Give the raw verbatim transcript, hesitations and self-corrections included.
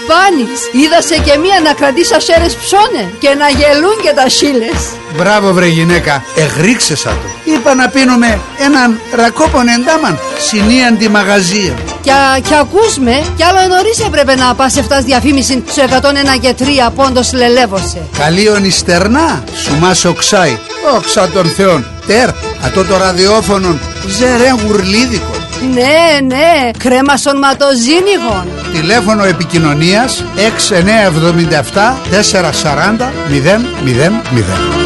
σπάνεις. Είδασε και μία να κρατήσει ασέρες ψώνε και να γελούν και τα σίλες. Μπράβο βρε γυναίκα, εγρίξεσα το. Είπα να πίνουμε έναν ρακόπον εντάμαν, συνίαν τη μαγαζία. Κι, κι ακούς με, κι άλλο νωρίς έπρεπε να πας εφτάς διαφήμιση στο εκατόν ένα και τρία πόντος λελεύωσε. Καλίον ιστερνά, σου μας οξάει. Όξα των θεών. Τερ, ατό το ραδιόφωνο, ζερέν γουρλίδικο. Ναι, ναι, κρέμα σωματοζήνιγων. Τηλέφωνο επικοινωνίας έξι εννιά εβδομήντα επτά τετρακόσια σαράντα μηδέν μηδέν μηδέν.